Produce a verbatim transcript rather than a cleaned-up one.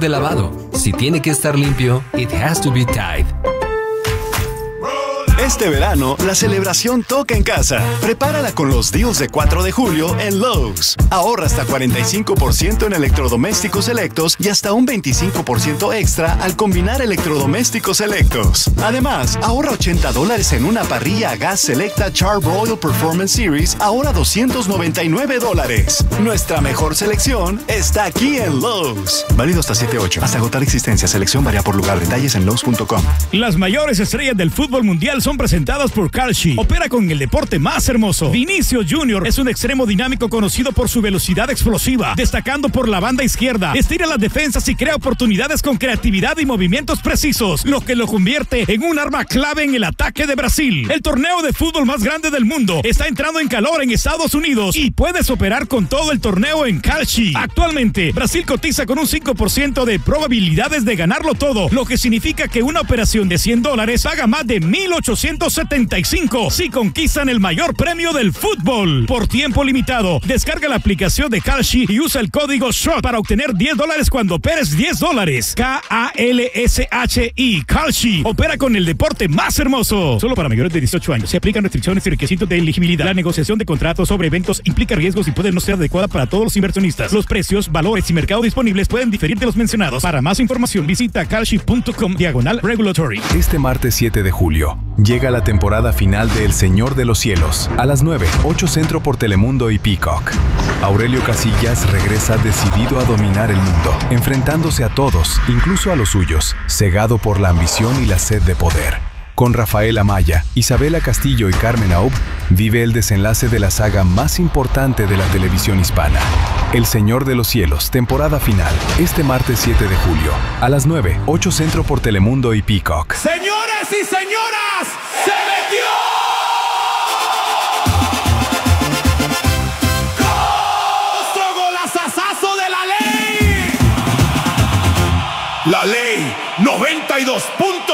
de lavado. Si tiene que estar limpio, it has to be Tide. Este verano, la celebración toca en casa. Prepárala con los deals de cuatro de julio en Lowe's. Ahorra hasta cuarenta y cinco por ciento en electrodomésticos selectos y hasta un veinticinco por ciento extra al combinar electrodomésticos selectos. Además, ahorra ochenta dólares en una parrilla a gas selecta Char-Broil Performance Series, ahora doscientos noventa y nueve dólares. Nuestra mejor selección está aquí en Lowe's. Válido hasta siete ocho. Hasta agotar existencia. Selección varía por lugar. Detalles en Lowe's punto com. Las mayores estrellas del fútbol mundial son presentadas por Kalshi. Opera con el deporte más hermoso. Vinicio Junior es un extremo dinámico conocido por su velocidad explosiva, destacando por la banda izquierda. Estira las defensas y crea oportunidades con creatividad y movimientos precisos, lo que lo convierte en un arma clave en el ataque de Brasil. El torneo de fútbol más grande del mundo está entrando en calor en Estados Unidos y puedes operar con todo el torneo en Kalshi. Actualmente, Brasil cotiza con un cinco por ciento de probabilidades de ganarlo todo, lo que significa que una operación de cien dólares paga más de mil ochocientos setenta y cinco si conquistan el mayor premio del fútbol. Por tiempo limitado, descarga la aplicación de Kalshi y usa el código SHOT para obtener diez dólares cuando operes diez dólares. K A L S H I. Kalshi. Opera con el deporte más hermoso. Solo para mayores de dieciocho años. Se aplican restricciones y requisitos de elegibilidad. La negociación de contratos sobre eventos implica riesgos y puede no ser adecuada para todos los inversionistas. Los precios, valores y mercados disponibles pueden diferir de los mencionados. Para más información, visita kalshi punto com diagonal regulatory. Este martes siete de julio llega la temporada final de El Señor de los Cielos. A las nueve, ocho Centro por Telemundo y Peacock. Aurelio Casillas regresa decidido a dominar el mundo, enfrentándose a todos, incluso a los suyos, cegado por la ambición y la sed de poder. Con Rafael Amaya, Isabela Castillo y Carmen Aub, vive el desenlace de la saga más importante de la televisión hispana. El Señor de los Cielos, temporada final, este martes siete de julio, a las nueve, ocho Centro por Telemundo y Peacock. Señoras y señoras, se metió. ¡Otro golazazazo de la ley! La ley noventa y dos puntos.